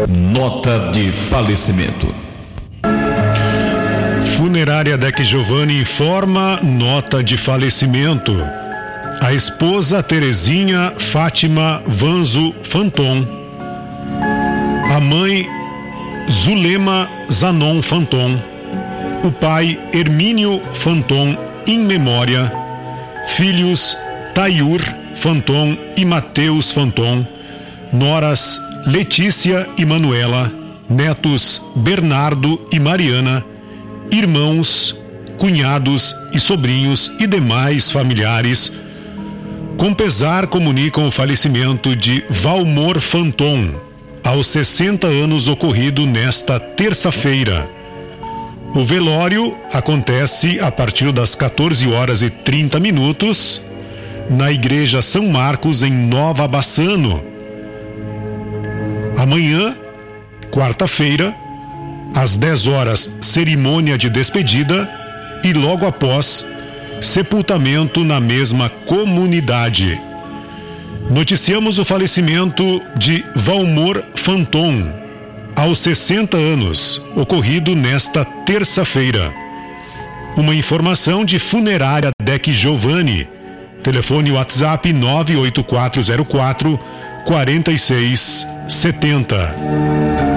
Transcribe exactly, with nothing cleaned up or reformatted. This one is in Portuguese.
Nota de falecimento. Funerária Deck Giovanni informa nota de falecimento. A esposa Terezinha Fátima Vanzo Fanton. A mãe Zulema Zanon Fanton. O pai Hermínio Fanton, in memória. Filhos Tayur Fanton e Mateus Fanton. Noras Letícia e Manuela. Netos Bernardo e Mariana. Irmãos, cunhados e sobrinhos e demais familiares, com pesar comunicam o falecimento de Valmor Fanton, aos sessenta anos, ocorrido nesta terça-feira. O velório acontece a partir das quatorze horas e trinta minutos, na Igreja São Marcos, em Nova Bassano. Amanhã, quarta-feira, às dez horas, cerimônia de despedida e logo após, sepultamento na mesma comunidade. Noticiamos o falecimento de Valmor Fanton, aos sessenta anos, ocorrido nesta terça-feira. Uma informação de Funerária Deck Giovanni. Telefone WhatsApp nove oito quatro zero quatro, quatro seis sete zero.